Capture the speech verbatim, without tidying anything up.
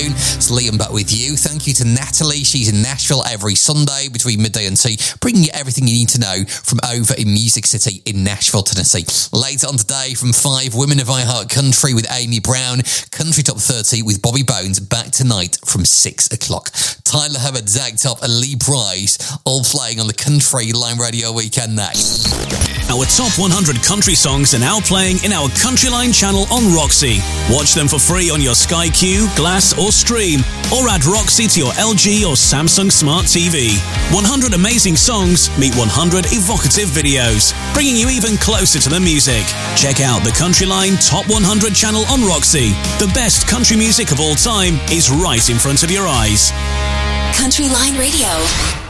afternoon. It's Liam back with you. Thank you to Natalie. She's in Nashville every Sunday between midday and two, bringing you everything you need to know from over in Music City in Nashville, Tennessee. Later on today, from five, Women of iHeart Country with Amy Brown, Country Top thirty with Bobby Bones, back tonight from six o'clock. Tyler Hubbard, Zach Top and Lee Price, all playing on the Country Line Radio Weekend next. Our top one hundred country songs are now playing in our Country Line channel on Roxy. Watch them for free on your Sky Q, Glass or Stream, or add Roxy to your L G or Samsung Smart T V. one hundred amazing songs meet one hundred evocative videos, bringing you even closer to the music. Check out the Country Line Top one hundred channel on Roxy. The best country music of all time is right in front of your eyes. Country Line Radio.